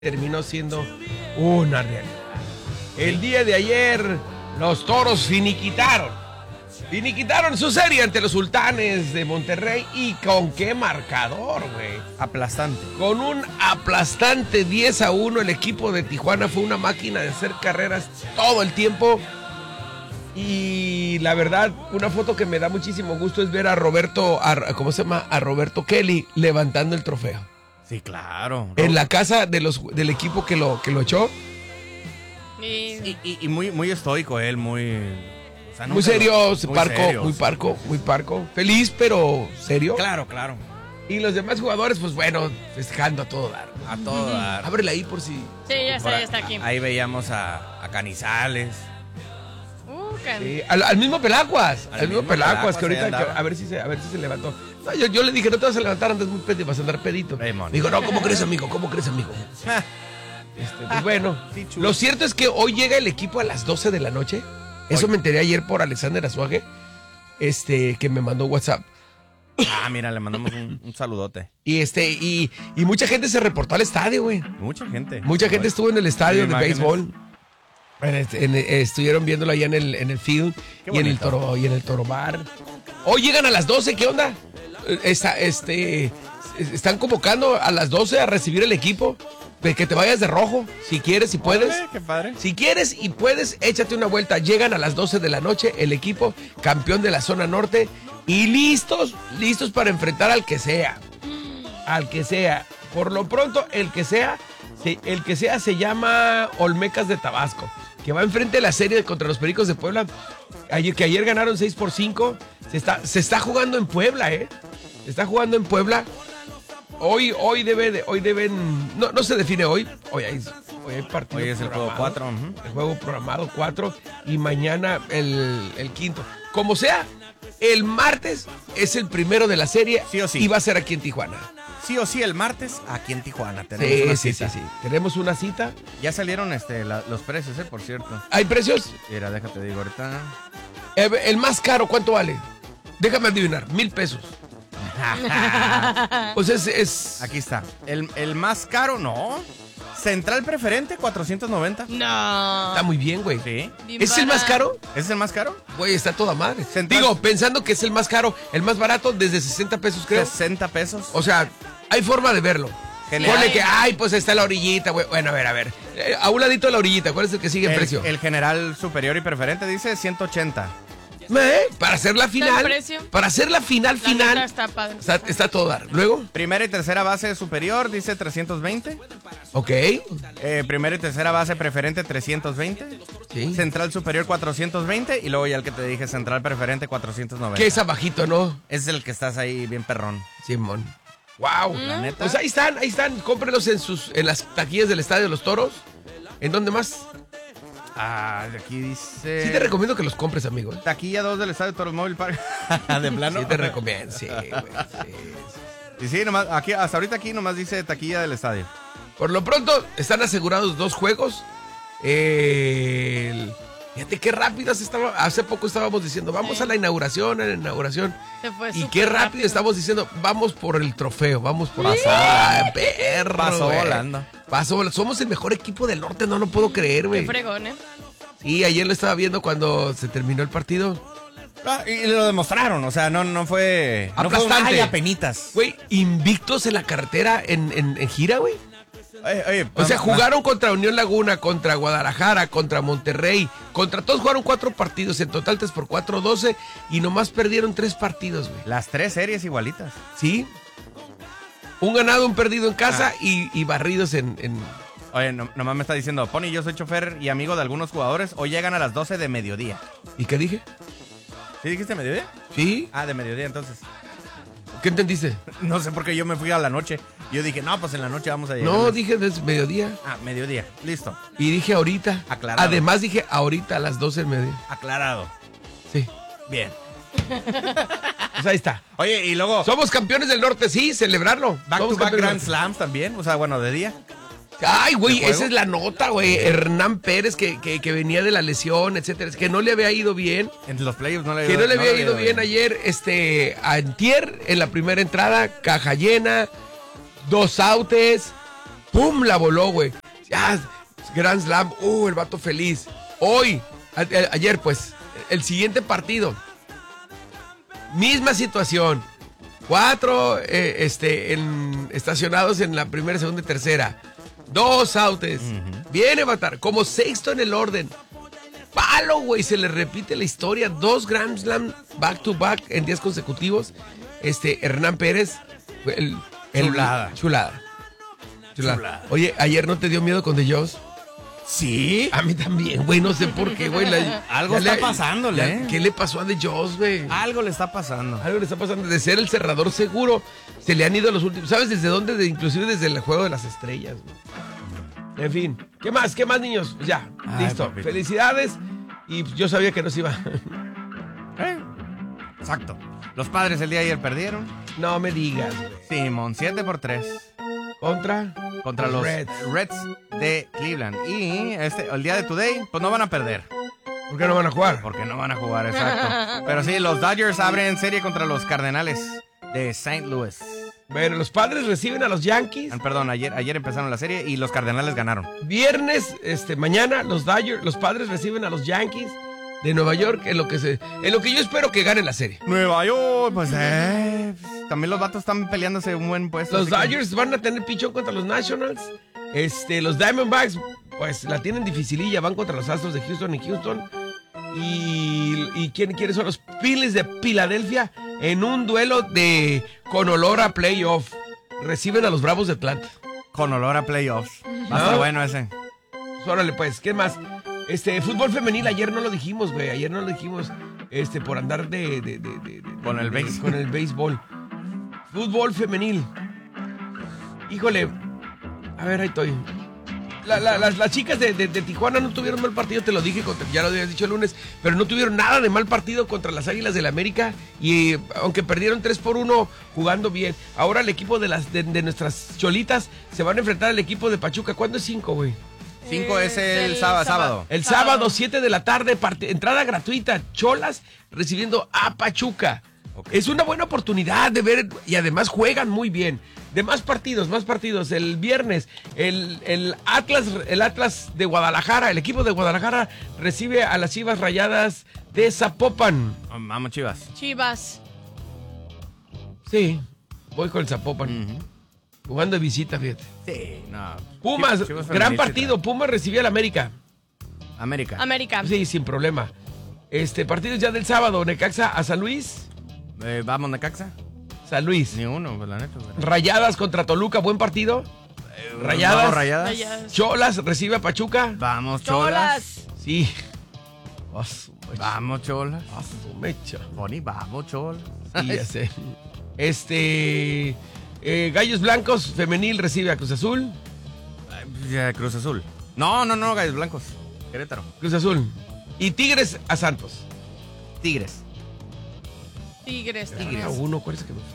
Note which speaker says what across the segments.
Speaker 1: terminó siendo una realidad. El día de ayer, los Toros finiquitaron su serie ante los Sultanes de Monterrey. ¿Y con qué marcador, güey?
Speaker 2: Aplastante.
Speaker 1: Con un aplastante 10-1, el equipo de Tijuana fue una máquina de hacer carreras todo el tiempo. Y la verdad, una foto que me da muchísimo gusto es ver a Roberto, ¿cómo se llama? A Roberto Kelly levantando el trofeo.
Speaker 2: Sí, claro.
Speaker 1: En la casa del equipo que lo echó.
Speaker 2: Y muy estoico él, muy... O sea,
Speaker 1: muy serio,
Speaker 2: muy
Speaker 1: muy parco. Feliz, pero serio.
Speaker 2: Claro.
Speaker 1: Y los demás jugadores, pues bueno, festejando a todo dar.
Speaker 2: A todo dar.
Speaker 1: Ábrele ahí por si...
Speaker 3: Sí, ya está aquí.
Speaker 2: Ahí veíamos a Canizales.
Speaker 1: Sí, al mismo Pelacuas. Al mismo Pelacuas, que ahorita a ver si se levantó. No, yo le dije, no te vas a levantar, antes muy pedito, vas a andar pedito. Digo, no, ¿cómo crees, amigo? Pues bueno, sí, lo cierto es que hoy llega el equipo a las 12 de la noche. Eso me enteré ayer por Alexander Azuaje, que me mandó WhatsApp.
Speaker 2: Ah, mira, le mandamos un saludote.
Speaker 1: Y mucha gente se reportó al estadio, güey.
Speaker 2: Mucha gente
Speaker 1: estuvo en el estadio de béisbol. Estuvieron viéndolo allá en el field y en el Toro Bar. Hoy llegan a las 12, ¿qué onda? Están convocando a las 12 a recibir el equipo. De que te vayas de rojo, si quieres, si puedes.
Speaker 2: Qué padre.
Speaker 1: Si quieres y puedes, échate una vuelta. Llegan a las 12 de la noche el equipo campeón de la zona norte y listos para enfrentar al que sea. Al que sea. Por lo pronto, el que sea se llama Olmecas de Tabasco, que va enfrente de la serie contra los Pericos de Puebla, que ayer ganaron 6-5. Se está jugando en Puebla, Se está jugando en Puebla. Hoy deben, no se define hoy hay partido.
Speaker 2: Hoy es el juego 4.
Speaker 1: El juego programado 4 y mañana el quinto. Como sea, el martes es el primero de la serie.
Speaker 2: Sí o sí.
Speaker 1: Y va a ser aquí en Tijuana.
Speaker 2: Sí o sí, el martes aquí en Tijuana. Tenemos una cita.
Speaker 1: Sí. Tenemos una cita.
Speaker 2: Ya salieron los precios, por cierto.
Speaker 1: ¿Hay precios?
Speaker 2: Mira, déjate digo ahorita.
Speaker 1: El más caro, ¿cuánto vale? Déjame adivinar, 1,000 pesos. Pues es...
Speaker 2: Aquí está. El más caro, no. Central preferente, 490.
Speaker 3: No.
Speaker 1: Está muy bien, güey.
Speaker 2: Sí.
Speaker 1: ¿Es el más caro?
Speaker 2: ¿Es el más caro?
Speaker 1: Güey, está toda madre.
Speaker 2: Central...
Speaker 1: Digo, pensando que es el más caro, el más barato, desde 60 pesos, creo.
Speaker 2: 60 pesos.
Speaker 1: O sea, hay forma de verlo.
Speaker 2: Genial.
Speaker 1: Pone que, pues está la orillita, güey. Bueno, a ver. A un ladito de la orillita, ¿cuál es el que sigue en precio?
Speaker 2: El general superior y preferente dice 180.
Speaker 1: Para hacer la final. Para hacer la final.
Speaker 3: Está padre.
Speaker 1: Está todo dar. Luego.
Speaker 2: Primera y tercera base superior dice 320.
Speaker 1: Ok.
Speaker 2: Primera y tercera base preferente 320.
Speaker 1: Sí.
Speaker 2: Central superior 420. Y luego ya el que te dije, central preferente 490.
Speaker 1: Que es abajito, ¿no?
Speaker 2: Es el que estás ahí bien perrón.
Speaker 1: Simón. Wow.
Speaker 2: La neta.
Speaker 1: Pues ahí están. Cómprelos en las taquillas del Estadio de los Toros. ¿En dónde más?
Speaker 2: Aquí dice...
Speaker 1: Sí te recomiendo que los compres, amigo.
Speaker 2: Taquilla 2 del Estadio Toros Móvil Park. ¿De plano?
Speaker 1: Sí te recomiendo, sí, güey.
Speaker 2: Y sí, nomás, hasta ahorita aquí nomás dice taquilla del estadio.
Speaker 1: Por lo pronto, están asegurados 2 juegos. Fíjate qué rápidas estaba. Hace poco estábamos diciendo, vamos a la inauguración,
Speaker 3: Se fue
Speaker 1: y qué rápido estamos diciendo, vamos por el trofeo, vamos por la perro.
Speaker 2: Pasó volando.
Speaker 1: Somos el mejor equipo del norte, no lo puedo creer, güey.
Speaker 3: Qué fregón,
Speaker 1: Sí, ayer lo estaba viendo cuando se terminó el partido.
Speaker 2: Y lo demostraron, o sea, no fue...
Speaker 1: Aplastante.
Speaker 2: No fue apenitas.
Speaker 1: Güey, invictos en la carretera en gira, güey.
Speaker 2: Oye,
Speaker 1: O sea, jugaron contra Unión Laguna, contra Guadalajara, contra Monterrey, contra todos jugaron 4 partidos, en total 3x4, 12, y nomás perdieron 3 partidos, güey.
Speaker 2: Las 3 series igualitas.
Speaker 1: ¿Sí? Un ganado, un perdido en casa y barridos en...
Speaker 2: Oye, nomás me está diciendo, Pony, yo soy chofer y amigo de algunos jugadores, hoy llegan a las 12 de mediodía.
Speaker 1: ¿Y qué dije?
Speaker 2: ¿Sí dijiste mediodía?
Speaker 1: ¿Sí?
Speaker 2: De mediodía entonces.
Speaker 1: ¿Qué entendiste?
Speaker 2: No sé por qué yo me fui a la noche. Yo dije, no, pues en la noche vamos a llegar.
Speaker 1: No, dije desde mediodía.
Speaker 2: Mediodía, listo.
Speaker 1: Y dije ahorita.
Speaker 2: Aclarado.
Speaker 1: Además dije ahorita a las 12 del mediodía.
Speaker 2: Aclarado.
Speaker 1: Sí.
Speaker 2: Bien.
Speaker 1: Pues ahí está.
Speaker 2: Oye, y luego...
Speaker 1: Somos campeones del norte, sí, celebrarlo.
Speaker 2: Back to back Grand Slams también, o sea, bueno, de día.
Speaker 1: Ay, güey, esa es la nota, güey. Hernán Pérez, que venía de la lesión, etcétera. Es que no le había ido bien.
Speaker 2: En los playoffs no le
Speaker 1: había ido bien ayer. Antier, en la primera entrada, caja llena, 2 outs. ¡Pum! La voló, güey. Ya, Grand Slam. El vato feliz. Hoy, ayer, pues, el siguiente partido. Misma situación. 4 estacionados en la primera, segunda y tercera. 2 outs. Viene a matar. Como sexto en el orden. Palo, güey. Se le repite la historia. 2 Grand Slam back to back en 10 consecutivos. Hernán Pérez. Chulada. Oye, ¿ayer no te dio miedo con The Jaws?
Speaker 2: ¿Sí?
Speaker 1: A mí también, güey. No sé por qué, güey.
Speaker 2: Algo está pasándole, ¿eh?
Speaker 1: ¿Qué le pasó a The Jaws, güey?
Speaker 2: Algo le está pasando.
Speaker 1: Algo le está pasando. De ser el cerrador seguro, se le han ido los últimos. ¿Sabes desde dónde? Inclusive desde el juego de las estrellas, güey. En fin. ¿Qué más, niños? Ya, listo.
Speaker 2: Papito.
Speaker 1: Felicidades. Y yo sabía que no se iba.
Speaker 2: Exacto. Los Padres el día de ayer perdieron.
Speaker 1: No me digas, güey.
Speaker 2: Simón, 7-3. Contra los Reds de Cleveland. Y el día de Today, pues no van a perder.
Speaker 1: ¿Por qué no van a jugar?
Speaker 2: Porque no van a jugar, exacto. Pero sí, los Dodgers abren serie contra los Cardenales de St. Louis.
Speaker 1: Bueno, los Padres reciben a los Yankees.
Speaker 2: Perdón, ayer empezaron la serie y los Cardenales ganaron.
Speaker 1: Viernes, mañana, los Padres reciben a los Yankees de Nueva York, en lo que yo espero que gane la serie.
Speaker 2: Nueva York, pues también los vatos están peleándose un buen puesto.
Speaker 1: Los Dodgers van a tener pichón contra los Nationals. Los Diamondbacks, pues la tienen dificililla, van contra los Astros de Houston y Houston. ¿Y quiénes son los Phillies de Filadelfia? En un duelo con olor a playoff. Reciben a los Bravos de Atlanta.
Speaker 2: Con olor a playoffs. Va a estar bueno ese.
Speaker 1: Órale, pues, ¿qué más? Fútbol femenil, ayer no lo dijimos, güey. Ayer no lo dijimos, por andar
Speaker 2: con el béisbol.
Speaker 1: Con el béisbol. Fútbol femenil. Híjole. A ver, ahí estoy. Las chicas de Tijuana no tuvieron mal partido, te lo dije, ya lo habías dicho el lunes, pero no tuvieron nada de mal partido contra las Águilas del América y aunque perdieron 3-1 jugando bien. Ahora el equipo de nuestras cholitas se van a enfrentar al equipo de Pachuca. ¿Cuándo es 5, güey?
Speaker 2: 5 es el sábado.
Speaker 1: El sábado, 7 de la tarde, entrada gratuita. Cholas recibiendo a Pachuca. Okay. Es una buena oportunidad de ver y además juegan muy bien. De más partidos. El viernes, el Atlas de Guadalajara, el equipo de Guadalajara recibe a las Chivas Rayadas de Zapopan.
Speaker 2: Vamos,
Speaker 3: Chivas.
Speaker 1: Sí, voy con el Zapopan. Jugando de visita, fíjate.
Speaker 2: Sí, no.
Speaker 1: Pumas, gran partido. Pumas recibe al América.
Speaker 3: América.
Speaker 1: Sí, sin problema. Partido ya del sábado, Necaxa a San Luis.
Speaker 2: Vamos, Necaxa.
Speaker 1: San Luis.
Speaker 2: Ni uno, pues la neta.
Speaker 1: Rayadas contra Toluca, buen partido.
Speaker 2: Rayadas.
Speaker 1: Cholas recibe a Pachuca.
Speaker 2: Vamos, Cholas.
Speaker 1: Sí.
Speaker 2: Vamos, Cholas.
Speaker 1: Mecha.
Speaker 2: Boni, vamos, Cholas.
Speaker 1: Sí, ya sé. Gallos Blancos femenil recibe a Cruz Azul.
Speaker 2: Cruz Azul. No, Gallos Blancos. Querétaro.
Speaker 1: Cruz Azul. Y Tigres a Santos.
Speaker 2: Tigres.
Speaker 1: A uno, ¿cuál es el que me falta?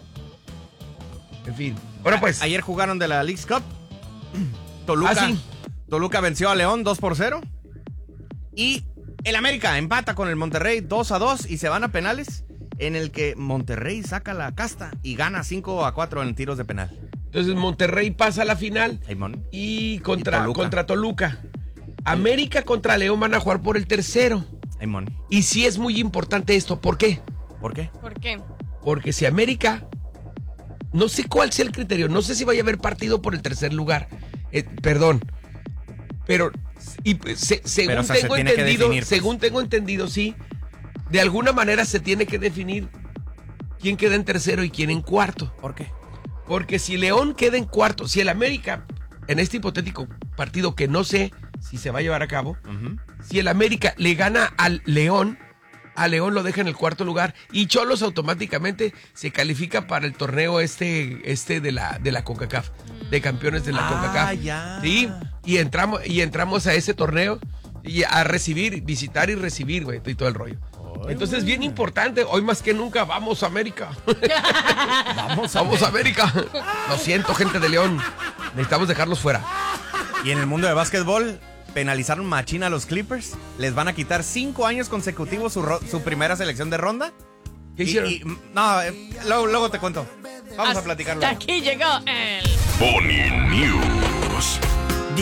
Speaker 1: En fin. Bueno, pues.
Speaker 2: Ayer jugaron de la Leagues Cup. Toluca.
Speaker 1: Sí.
Speaker 2: Toluca venció a León 2-0. Y el América empata con el Monterrey 2-2 y se van a penales, en el que Monterrey saca la casta y gana 5-4 en tiros de penal.
Speaker 1: Entonces Monterrey pasa a la final y contra Toluca. América contra León van a jugar por el tercero. Y sí es muy importante esto. ¿Por qué?
Speaker 2: ¿Por qué?
Speaker 1: Porque si América, no sé cuál sea el criterio, no sé si vaya a haber partido por el tercer lugar. Pero según tengo entendido, sí, de alguna manera se tiene que definir quién queda en tercero y quién en cuarto.
Speaker 2: ¿Por qué?
Speaker 1: Porque si León queda en cuarto, si el América, en este hipotético partido que no sé si se va a llevar a cabo, si el América le gana al León, a León lo deja en el cuarto lugar y Cholos automáticamente se califica para el torneo de la CONCACAF, de campeones de la CONCACAF.
Speaker 2: Ya.
Speaker 1: Sí, y entramos a ese torneo y a visitar y recibir, güey, y todo el rollo. Entonces, bien importante, hoy más que nunca, vamos América. Vamos América. Lo siento, gente de León, necesitamos dejarlos fuera.
Speaker 2: Y en el mundo de básquetbol, penalizaron machín a los Clippers. Les van a quitar 5 años consecutivos su primera selección de ronda.
Speaker 1: ¿Qué hicieron?
Speaker 2: Luego te cuento. Vamos a platicarlo.
Speaker 3: Hasta aquí llegó el
Speaker 4: Pony News.